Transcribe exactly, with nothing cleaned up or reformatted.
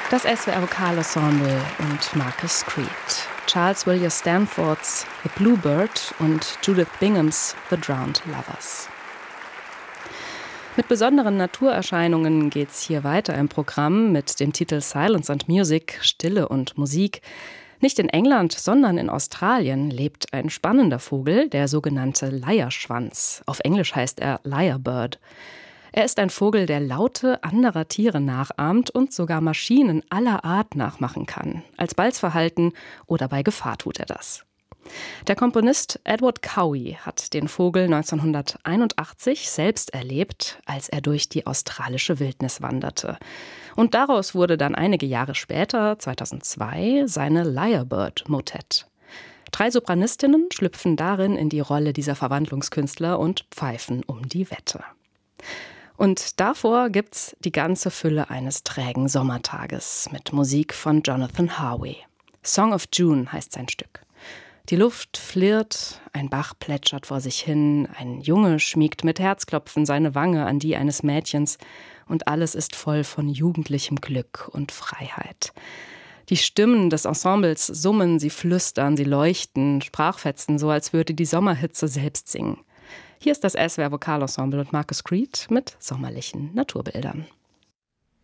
Das S W R Vokalensemble und Marcus Creed, Charles William Stanfords The Bluebird und Judith Binghams The Drowned Lovers. Mit besonderen Naturerscheinungen geht's hier weiter im Programm mit dem Titel Silence and Music, Stille und Musik. Nicht in England, sondern in Australien lebt ein spannender Vogel, der sogenannte Leierschwanz. Auf Englisch heißt er Lyrebird. Er ist ein Vogel, der Laute anderer Tiere nachahmt und sogar Maschinen aller Art nachmachen kann. Als Balzverhalten oder bei Gefahr tut er das. Der Komponist Edward Cowie hat den Vogel neunzehnhunderteinundachtzig selbst erlebt, als er durch die australische Wildnis wanderte. Und daraus wurde dann einige Jahre später, zweitausendzwei, seine Lyrebird Motet. Drei Sopranistinnen schlüpfen darin in die Rolle dieser Verwandlungskünstler und pfeifen um die Wette. Und davor gibt's die ganze Fülle eines trägen Sommertages mit Musik von Jonathan Harvey. Song of June heißt sein Stück. Die Luft flirrt, ein Bach plätschert vor sich hin, ein Junge schmiegt mit Herzklopfen seine Wange an die eines Mädchens und alles ist voll von jugendlichem Glück und Freiheit. Die Stimmen des Ensembles summen, sie flüstern, sie leuchten, Sprachfetzen, so als würde die Sommerhitze selbst singen. Hier ist das S W R Vokalensemble und Marcus Creed mit sommerlichen Naturbildern.